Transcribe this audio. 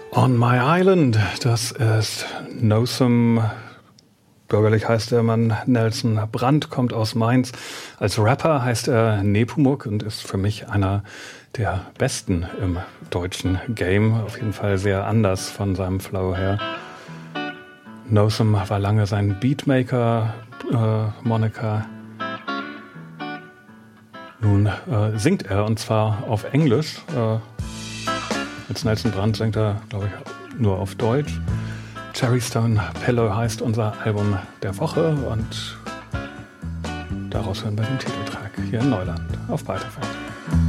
On My Island, das ist Nosum, bürgerlich heißt der Mann Nelson Brandt, kommt aus Mainz. Als Rapper heißt er Nepomuk und ist für mich einer der besten im deutschen Game. Auf jeden Fall sehr anders von seinem Flow her. Nosum war lange sein Beatmaker, Moniker. Nun singt er, und zwar auf Englisch. Als Nelson Brandt singt er, glaube ich, nur auf Deutsch. Cherry Stone Pillow heißt unser Album der Woche und daraus hören wir den Titeltrack hier in Neuland auf ByteFM.